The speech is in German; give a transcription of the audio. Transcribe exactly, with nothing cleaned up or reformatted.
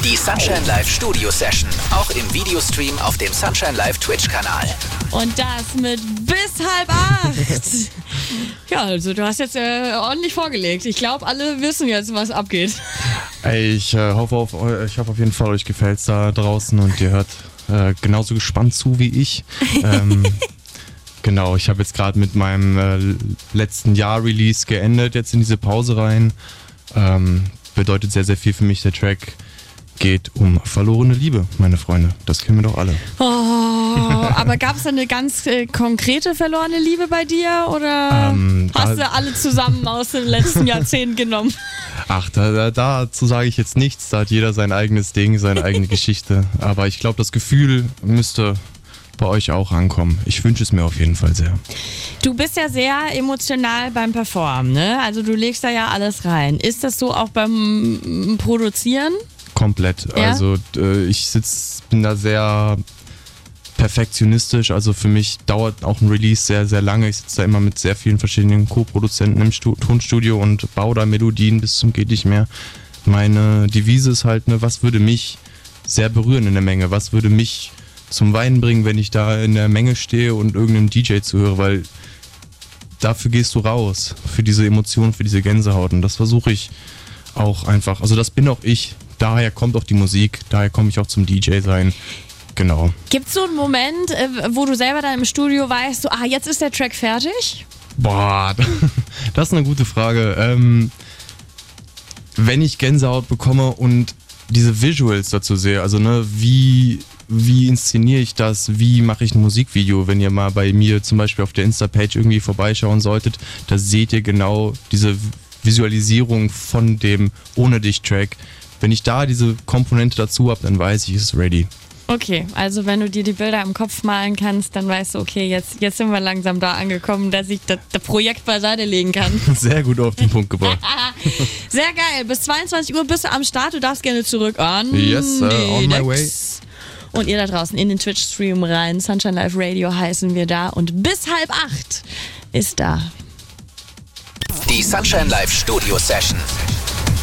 Die Sunshine Live Studio Session, auch im Videostream auf dem Sunshine Live Twitch-Kanal. Und das mit bis halb acht. Ja, also du hast jetzt äh, ordentlich vorgelegt. Ich glaube, alle wissen jetzt, was abgeht. Ey, ich äh, hoffe auf eu- ich hoffe auf jeden Fall, euch gefällt's da draußen und ihr hört äh, genauso gespannt zu wie ich. Ähm, genau, ich habe jetzt gerade mit meinem äh, letzten Jahr-Release geendet, jetzt in diese Pause rein. Ähm, bedeutet sehr, sehr viel für mich. Der Track geht um verlorene Liebe, meine Freunde. Das kennen wir doch alle. Oh, aber gab es da eine ganz äh, konkrete verlorene Liebe bei dir oder Ähm, hast da- du alle zusammen aus den letzten Jahrzehnten genommen? Ach, da, da, dazu sage ich jetzt nichts. Da hat jeder sein eigenes Ding, seine eigene Geschichte. Aber ich glaube, das Gefühl müsste bei euch auch ankommen. Ich wünsche es mir auf jeden Fall sehr. Du bist ja sehr emotional beim Performen, ne? Also du legst da ja alles rein. Ist das so auch beim mm, Produzieren? Komplett. Ja? Also äh, ich sitz, bin da sehr perfektionistisch. Also für mich dauert auch ein Release sehr, sehr lange. Ich sitze da immer mit sehr vielen verschiedenen Co-Produzenten im Stu- Tonstudio und baue da Melodien bis zum geht nicht mehr. Meine Devise ist halt, ne, was würde mich sehr berühren in der Menge? Was würde mich zum Weinen bringen, wenn ich da in der Menge stehe und irgendeinem D J zuhöre? Weil dafür gehst du raus. Für diese Emotionen, für diese Gänsehaut. Und das versuche ich auch einfach. Also das bin auch ich. Daher kommt auch die Musik, daher komme ich auch zum D J sein. Genau. Gibt es so einen Moment, äh, wo du selber da im Studio weißt, so, ah, jetzt ist der Track fertig? Boah, das ist eine gute Frage. Ähm, wenn ich Gänsehaut bekomme und diese Visuals dazu sehe, also ne, wie, wie inszeniere ich das, wie mache ich ein Musikvideo, wenn ihr mal bei mir zum Beispiel auf der Insta-Page irgendwie vorbeischauen solltet, da seht ihr genau diese Visualisierung von dem Ohne dich-Track. Wenn ich da diese Komponente dazu habe, dann weiß ich, es ist ready. Okay, also wenn du dir die Bilder im Kopf malen kannst, dann weißt du, okay, jetzt, jetzt sind wir langsam da angekommen, dass ich das, das Projekt beiseite legen kann. Sehr gut auf den Punkt gebracht. Sehr geil, bis zweiundzwanzig Uhr bist du am Start, du darfst gerne zurück an. Yes, uh, on my way. Und ihr da draußen in den Twitch-Stream rein, Sunshine Live Radio heißen wir da und bis halb acht ist da. Die Sunshine Live Studio Session.